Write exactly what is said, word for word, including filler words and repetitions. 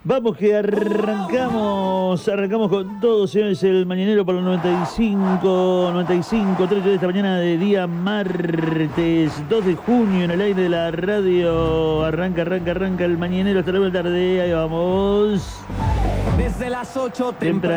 Vamos que arrancamos, arrancamos con todo, señores, el Mañanero por los noventa y cinco, noventa y cinco, trece de esta mañana de día martes, dos de junio en el aire de la radio. Arranca, arranca, arranca el Mañanero hasta la tarde, ahí vamos. Desde las ocho temprano.